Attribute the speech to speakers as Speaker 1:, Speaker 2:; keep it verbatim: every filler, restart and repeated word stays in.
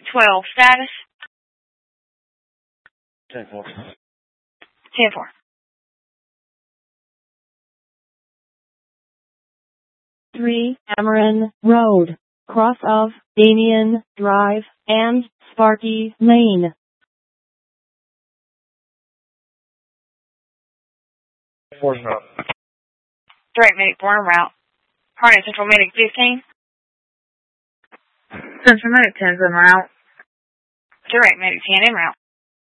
Speaker 1: twelve. Status?
Speaker 2: ten four.
Speaker 1: ten four.
Speaker 3: three Amarin Road, cross of Damien Drive and Sparky Lane.
Speaker 2: four stop.
Speaker 1: Direct medic four en route. Harnett Central Medic fifteen.
Speaker 4: Central Medic ten en route.
Speaker 1: Direct medic ten en route.